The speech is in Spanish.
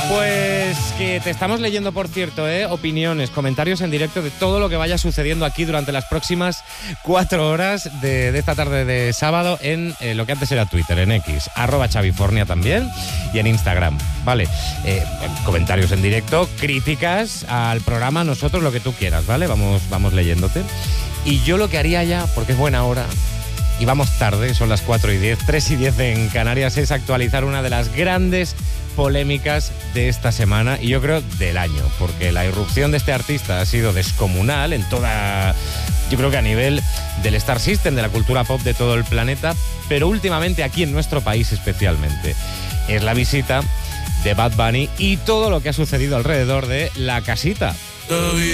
Pues que te estamos leyendo, por cierto, opiniones, comentarios en directo de todo lo que vaya sucediendo aquí durante las próximas 4 horas de esta tarde de sábado en lo que antes era Twitter, en X, @Xavifornia también, y en Instagram, ¿vale? Comentarios en directo, críticas al programa, nosotros lo que tú quieras, ¿vale? Vamos leyéndote. Y yo lo que haría ya, porque es buena hora, y vamos tarde, son las 4:10, 3:10 en Canarias, es actualizar una de las grandes polémicas de esta semana y yo creo del año, porque la irrupción de este artista ha sido descomunal en toda, yo creo que a nivel del Star System, de la cultura pop de todo el planeta, pero últimamente aquí en nuestro país especialmente. Es la visita de Bad Bunny y todo lo que ha sucedido alrededor de La Casita.